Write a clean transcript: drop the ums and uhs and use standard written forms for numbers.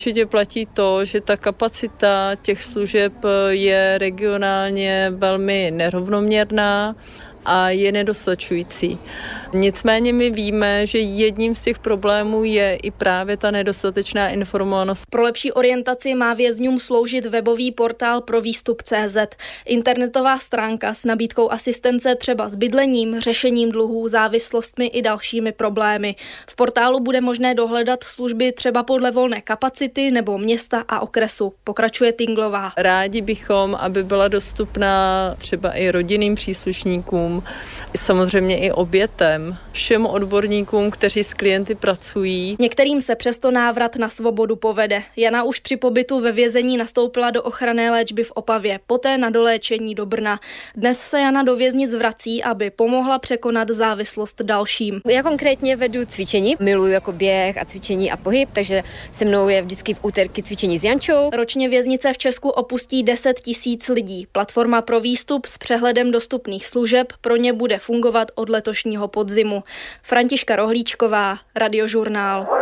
Určitě platí to, že ta kapacita těch služeb je regionálně velmi nerovnoměrná a je nedostačující. Nicméně my víme, že jedním z těch problémů je i právě ta nedostatečná informovanost. Pro lepší orientaci má vězňům sloužit webový portál Provístup.cz, internetová stránka s nabídkou asistence třeba s bydlením, řešením dluhů, závislostmi i dalšími problémy. V portálu bude možné dohledat služby třeba podle volné kapacity nebo města a okresu, pokračuje Tinglová. Rádi bychom, aby byla dostupná třeba i rodinným příslušníkům, samozřejmě i obětem, všem odborníkům, kteří s klienty pracují. Některým se přesto návrat na svobodu povede. Jana už při pobytu ve vězení nastoupila do ochranné léčby v Opavě, poté na doléčení do Brna. Dnes se Jana do věznic vrací, aby pomohla překonat závislost dalším. Já konkrétně vedu cvičení, miluju jako běh a cvičení a pohyb, takže se mnou je vždycky v úterky cvičení s Jančou. Ročně věznice v Česku opustí 10 000 lidí. Platforma pro výstup s přehledem dostupných služeb pro ně bude fungovat od letošního podzimu. Františka Rohlíčková, Radiožurnál.